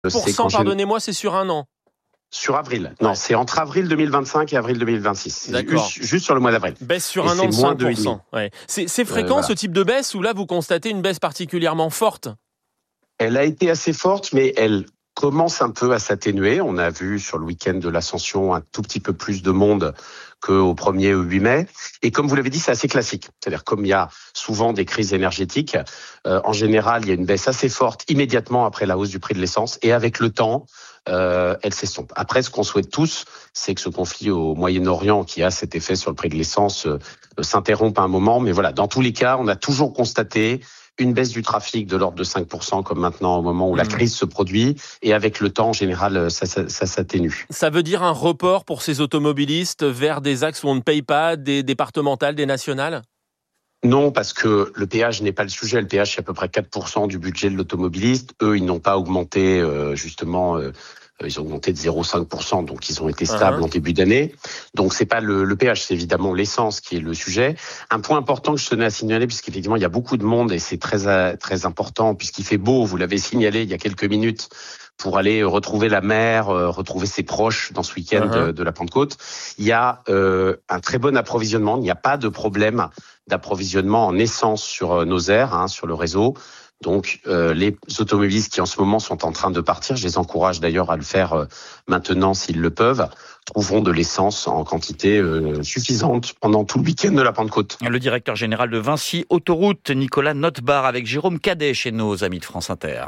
Pardonnez-moi, c'est sur un an. Sur avril. Non, c'est entre avril 2025 et avril 2026. D'accord. Juste sur le mois d'avril. Baisse sur un an de 5%. Ouais. C'est fréquent ce type de baisse ou là vous constatez une baisse particulièrement forte ? Elle a été assez forte, mais elle commence un peu à s'atténuer. On a vu sur le week-end de l'Ascension un tout petit peu plus de monde qu'au 1er ou 8 mai. Et comme vous l'avez dit, c'est assez classique. C'est-à-dire comme il y a souvent des crises énergétiques, en général, il y a une baisse assez forte immédiatement après la hausse du prix de l'essence. Et avec le temps, elle s'estompe. Après, ce qu'on souhaite tous, c'est que ce conflit au Moyen-Orient, qui a cet effet sur le prix de l'essence, s'interrompe à un moment. Mais voilà, dans tous les cas, on a toujours constaté une baisse du trafic de l'ordre de 5%, comme maintenant au moment où la crise se produit. Et avec le temps, en général, ça s'atténue. Ça veut dire un report pour ces automobilistes vers des axes où on ne paye pas, des départementales, des nationales ? Non, parce que le péage n'est pas le sujet. Le péage, c'est à peu près 4% du budget de l'automobiliste. Eux, ils n'ont pas augmenté, ils ont augmenté de 0,5%, donc ils ont été stables en début d'année. Donc c'est pas le péage, c'est évidemment l'essence qui est le sujet. Un point important que je tenais à signaler, puisqu'effectivement il y a beaucoup de monde et c'est très important, puisqu'il fait beau, vous l'avez signalé il y a quelques minutes, pour aller retrouver la mer, retrouver ses proches dans ce week-end de la Pentecôte. Il y a un très bon approvisionnement, il n'y a pas de problème d'approvisionnement en essence sur nos aires, sur le réseau. Donc les automobilistes qui en ce moment sont en train de partir, je les encourage d'ailleurs à le faire maintenant s'ils le peuvent, trouveront de l'essence en quantité suffisante pendant tout le week-end de la Pentecôte. Le directeur général de Vinci Autoroute, Nicolas Notebar, avec Jérôme Cadet chez nos amis de France Inter.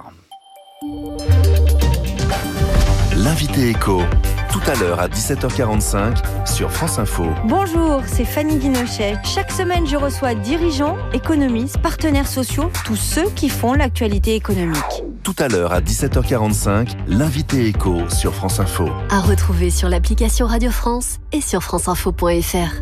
L'invité éco, tout à l'heure à 17h45 sur France Info. Bonjour, c'est Fanny Guinochet. Chaque semaine, je reçois dirigeants, économistes, partenaires sociaux, tous ceux qui font l'actualité économique. Tout à l'heure à 17h45, l'invité éco sur France Info. À retrouver sur l'application Radio France et sur franceinfo.fr.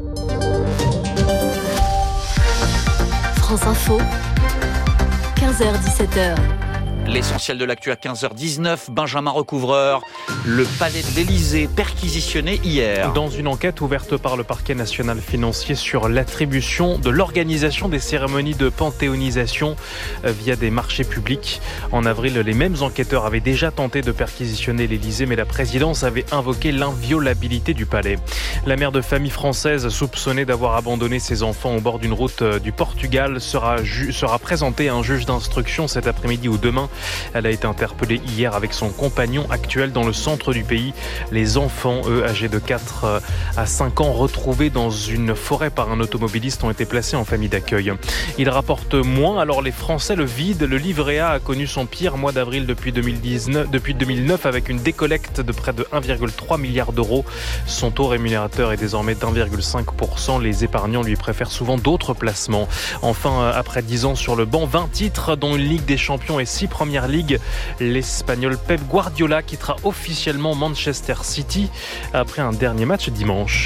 France Info, 15h-17h. L'essentiel de l'actu à 15h19, Benjamin Recouvreur, le palais de l'Élysée perquisitionné hier. Dans une enquête ouverte par le parquet national financier sur l'attribution de l'organisation des cérémonies de panthéonisation via des marchés publics. En avril, les mêmes enquêteurs avaient déjà tenté de perquisitionner l'Élysée, mais la présidence avait invoqué l'inviolabilité du palais. La mère de famille française soupçonnée d'avoir abandonné ses enfants au bord d'une route du Portugal sera présentée à un juge d'instruction cet après-midi ou demain. Elle a été interpellée hier avec son compagnon actuel dans le centre du pays. Les enfants, eux, âgés de 4 à 5 ans, retrouvés dans une forêt par un automobiliste, ont été placés en famille d'accueil. Ils rapportent moins, alors les Français le vident. Le livret A a connu son pire mois d'avril depuis 2009 avec une décollecte de près de 1,3 milliard d'euros. Son taux rémunérateur est désormais d'1,5%. Les épargnants lui préfèrent souvent d'autres placements. Enfin, après 10 ans sur le banc, 20 titres dont une Ligue des Champions et 6 Première Ligue, l'Espagnol Pep Guardiola quittera officiellement Manchester City après un dernier match dimanche.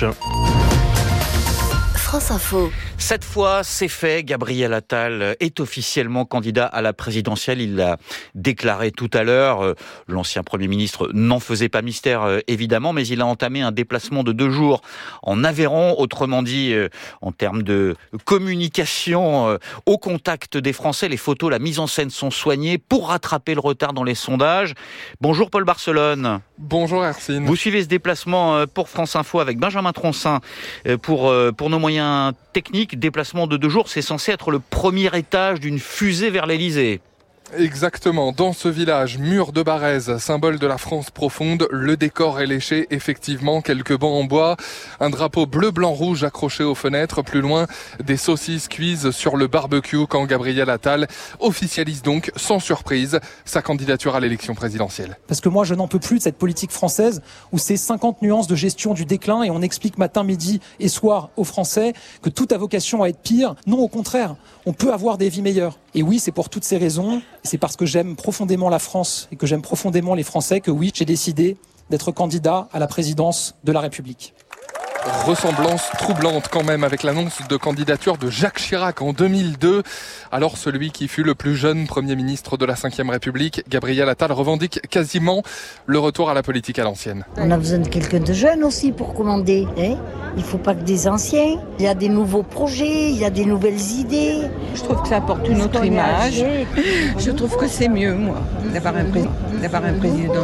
France Info. Cette fois, c'est fait. Gabriel Attal est officiellement candidat à la présidentielle. Il l'a déclaré tout à l'heure. L'ancien Premier ministre n'en faisait pas mystère, évidemment, mais il a entamé un déplacement de 2 jours en Aveyron. Autrement dit, en termes de communication au contact des Français, les photos, la mise en scène sont soignées pour rattraper le retard dans les sondages. Bonjour Paul Barcelone. Bonjour Hercine. Vous suivez ce déplacement pour France Info avec Benjamin Troncin pour nos moyens techniques. Déplacement de 2 jours, c'est censé être le premier étage d'une fusée vers l'Élysée. Exactement, dans ce village, mur de Barèze, symbole de la France profonde, le décor est léché, effectivement, quelques bancs en bois, un drapeau bleu-blanc-rouge accroché aux fenêtres, plus loin, des saucisses cuises sur le barbecue quand Gabriel Attal officialise donc, sans surprise, sa candidature à l'élection présidentielle. Parce que moi, je n'en peux plus de cette politique française où c'est 50 nuances de gestion du déclin et on explique matin, midi et soir aux Français que tout a vocation à être pire. Non, au contraire, on peut avoir des vies meilleures. Et oui, c'est pour toutes ces raisons, c'est parce que j'aime profondément la France et que j'aime profondément les Français que oui, j'ai décidé d'être candidat à la présidence de la République. Ressemblance troublante quand même avec l'annonce de candidature de Jacques Chirac en 2002. Alors celui qui fut le plus jeune Premier ministre de la Ve République, Gabriel Attal, revendique quasiment le retour à la politique à l'ancienne. On a besoin de quelqu'un de jeune aussi pour commander. Il ne faut pas que des anciens. Il y a des nouveaux projets, il y a des nouvelles idées. Je trouve que ça apporte une autre image. Je trouve que c'est mieux, moi, d'avoir un président